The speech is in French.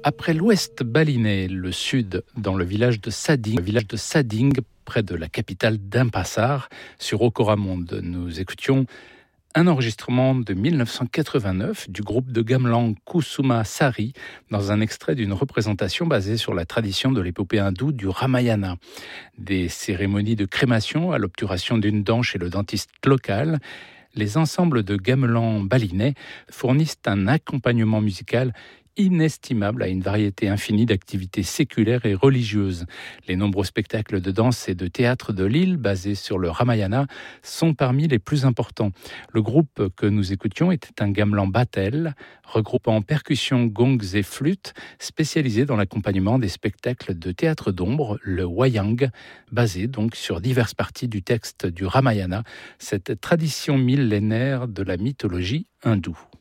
Après l'ouest balinais, le sud, dans le village de Sading, près de la capitale Denpasar, sur Okoramonde, nous écoutions un enregistrement de 1989 du groupe de gamelan Kusuma Sari dans un extrait d'une représentation basée sur la tradition de l'épopée hindoue du Ramayana. Des cérémonies de crémation à l'obturation d'une dent chez le dentiste local, les ensembles de gamelan balinais fournissent un accompagnement musical inestimable à une variété infinie d'activités séculaires et religieuses. Les nombreux spectacles de danse et de théâtre de l'île, basés sur le Ramayana, sont parmi les plus importants. Le groupe que nous écoutions était un gamelan batel, regroupant percussions, gongs et flûtes, spécialisé dans l'accompagnement des spectacles de théâtre d'ombre, le wayang, basé donc sur diverses parties du texte du Ramayana, cette tradition millénaire de la mythologie hindoue.